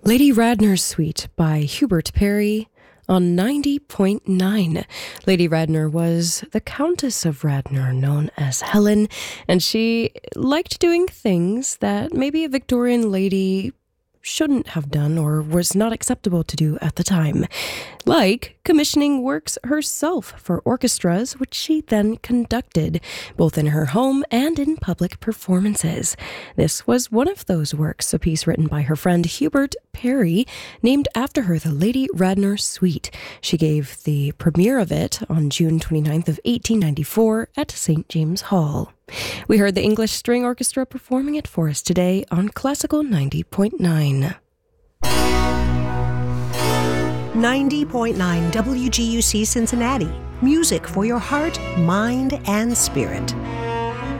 Lady Radnor's Suite by Hubert Parry on 90.9. Lady Radnor was the Countess of Radnor, known as Helen, and she liked doing things that maybe a Victorian lady shouldn't have done or was not acceptable to do at the time, like commissioning works herself for orchestras, which she then conducted, both in her home and in public performances. This was one of those works, a piece written by her friend Hubert Parry, named after her, the Lady Radnor Suite. She gave the premiere of it on June 29th of 1894 at St. James Hall. We heard the English String Orchestra performing it for us today on Classical 90.9. 90.9 WGUC Cincinnati. Music for your heart, mind, and spirit.